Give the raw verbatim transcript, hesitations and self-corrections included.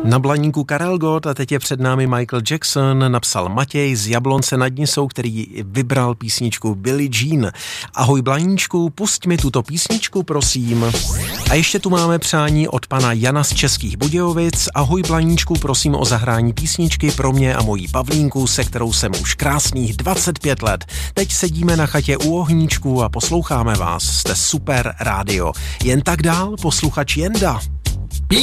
Na Blaníku Karel Gott a teď je před námi Michael Jackson, napsal Matěj z Jablonce nad Nisou, který vybral písničku Billie Jean. Ahoj Blaníčku, pusť mi tuto písničku, prosím. A ještě tu máme přání od pana Jana z Českých Budějovic. Ahoj Blaníčku, prosím o zahrání písničky pro mě a mojí Pavlínku, se kterou jsem už krásných dvacet pět let. Teď sedíme na chatě u ohníčku a posloucháme vás. Jste super rádio. Jen tak dál, posluchač Jenda.